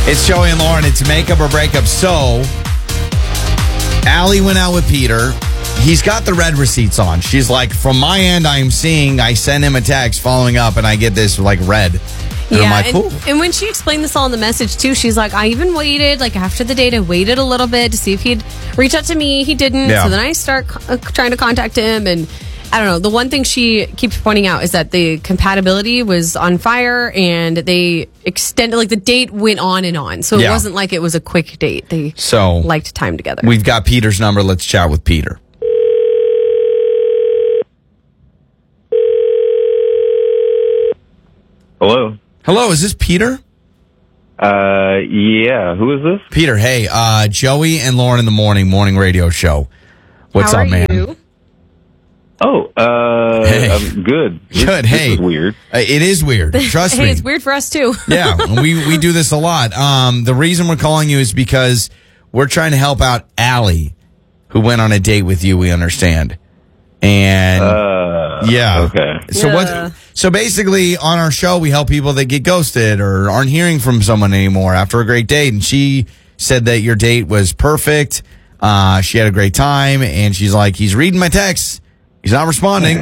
It's Joey and Lauren. It's Makeup or Breakup. So, Allie went out with Peter. He's got the red receipts on. She's like, from my end, I send him a text following up, and I get this like red. And I'm like, cool. And when she explained this all in the message too, she's like, I even waited, like after the date, I waited a little bit to see if he'd reach out to me. He didn't. Yeah. So then I start trying to contact him, and I don't know. The one thing she keeps pointing out is that the compatibility was on fire, and they extended, like the date went on and on. So it wasn't like it was a quick date. They liked time together. We've got Peter's number. Let's chat with Peter. Hello. Hello, is this Peter? Yeah. Who is this? Peter, hey, Joey and Lauren in the morning radio show. What's How up, are man? you? Oh, Hey. I'm good. Good. This Hey, is weird. It is weird. Trust me. Hey, it's weird for us too. Yeah, we do this a lot. The reason we're calling you is because we're trying to help out Allie, who went on a date with you. We understand, and Okay. So basically, on our show, we help people that get ghosted or aren't hearing from someone anymore after a great date. And she said that your date was perfect. She had a great time, and she's like, he's reading my texts. He's not responding.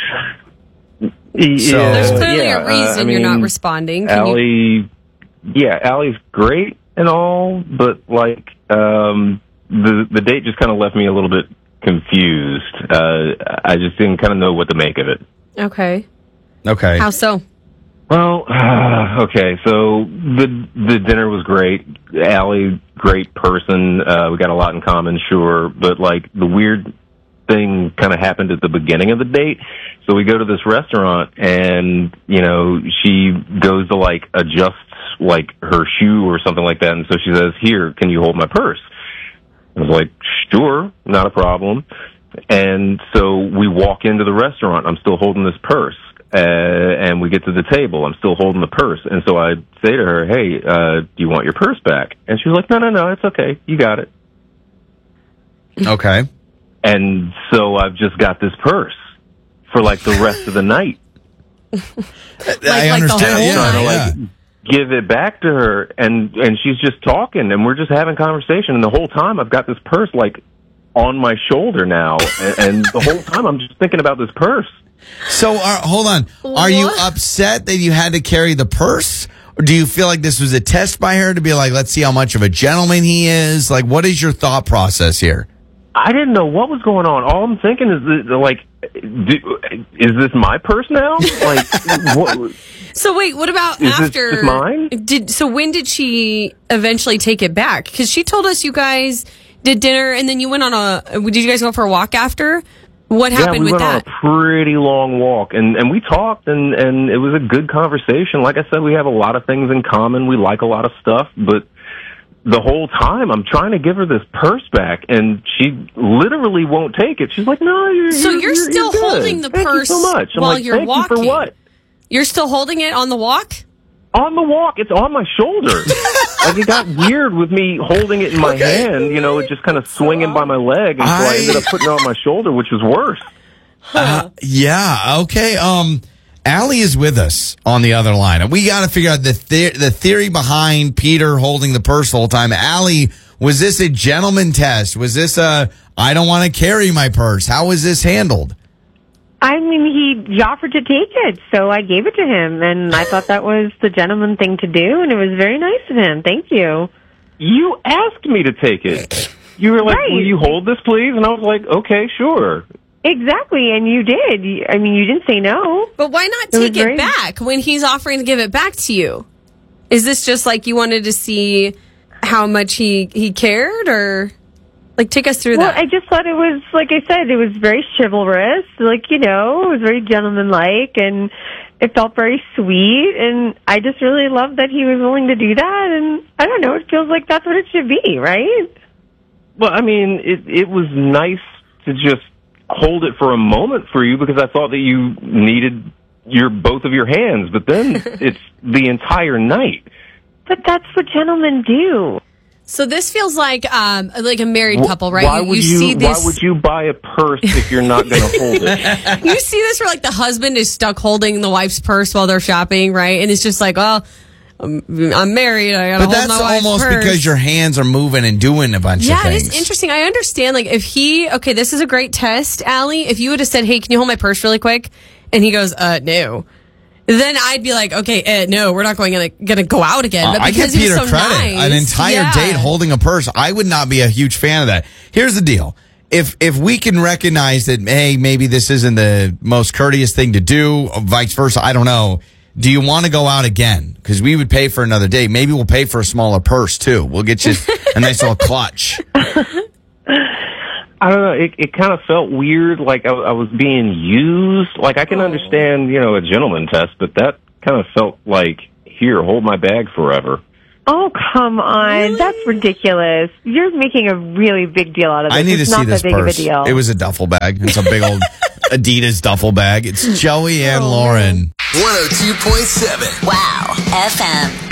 There's clearly a reason you're not responding. Allie's great and all, but like the date just kind of left me a little bit confused. I just didn't kind of know what to make of it. Okay. Okay. How so? Well, okay. So the dinner was great. Allie, great person. We got a lot in common, sure, but like the weird thing kind of happened at the beginning of the date. So we go to this restaurant, and you know, she goes to like adjust like her shoe or something like that, and so she says, "Here, can you hold my purse?" I was like, "Sure, not a problem." And so we walk into the restaurant. I'm still holding this purse, and we get to the table. I'm still holding the purse, and so I say to her, "Hey, do you want your purse back?" And she's like, "No, it's okay. You got it." Okay. And so I've just got this purse for like the rest of the night. I understand. Trying to give it back to her, and she's just talking, and we're just having conversation, and the whole time I've got this purse like on my shoulder now, and the whole time I'm just thinking about this purse. So hold on. Are you upset that you had to carry the purse? Or do you feel like this was a test by her to be like, let's see how much of a gentleman he is? Like, what is your thought process here? I didn't know what was going on. All I'm thinking is, like, is this my purse now? Like, what? So wait, what about Is after? this mine? So when did she eventually take it back? Because she told us you guys did dinner and then you went on did you guys go for a walk after? What happened with that? We went on a pretty long walk, and we talked, and it was a good conversation. Like I said, we have a lot of things in common. We like a lot of stuff, but the whole time I'm trying to give her this purse back, and she literally won't take it. She's like, "No, you're still good. holding the Thank purse you so much." I'm while like, you're "Thank walking. you for what?" You're still holding it on the walk? On the walk, it's on my shoulder. Like, it got weird with me holding it in my hand, you know, it just kind of swinging by my leg, and so I ended up putting it on my shoulder, which was worse. Yeah. Okay. Allie is with us on the other line, and we got to figure out the theory behind Peter holding the purse the whole time. Allie, was this a gentleman test? Was this I don't want to carry my purse? How was this handled? I mean, he offered to take it, so I gave it to him, and I thought that was the gentleman thing to do, and it was very nice of him. Thank you. You asked me to take it. You were like, Right. "Will you hold this, please?" And I was like, "Okay, sure." Exactly, and you did. I mean, you didn't say no. But why not was take it very- back when he's offering to give it back to you? Is this just like you wanted to see how much he cared, or like take us through Well, that? I just thought it was, like I said, it was very chivalrous. Like, you know, it was very gentlemanlike, and it felt very sweet, and I just really loved that he was willing to do that, and I don't know, it feels like that's what it should be, right? Well, I mean, it was nice to just hold it for a moment for you, because I thought that you needed both of your hands, but then it's the entire night. But that's what gentlemen do. So this feels like a married couple, right? Why would see this. Why would you buy a purse if you're not going to hold it? You see this where like the husband is stuck holding the wife's purse while they're shopping, right? And it's just like, well, I'm married. I gotta But hold that's my wife's almost purse. because your hands are moving and doing a bunch of Yeah, things. it is interesting. I understand. Like, if okay, this is a great test, Allie. If you would have said, hey, can you hold my purse really quick? And he goes, no. Then I'd be like, okay, no, we're not gonna go out again. But I give because he was Peter so credit. nice, An entire date holding a purse. I would not be a huge fan of that. Here's the deal. If we can recognize that, hey, maybe this isn't the most courteous thing to do, or vice versa, I don't know. Do you want to go out again? Because we would pay for another date. Maybe we'll pay for a smaller purse, too. We'll get you a nice little clutch. I don't know. It kind of felt weird, like I was being used. Like, I can understand, a gentleman test, but that kind of felt like, here, hold my bag forever. Oh, come on. Really? That's ridiculous. You're making a really big deal out of this. I need it's to see not this that big purse. of a deal. It was a duffel bag. It's a big old Adidas duffel bag. It's Joey and Lauren. 102.7. Wow FM.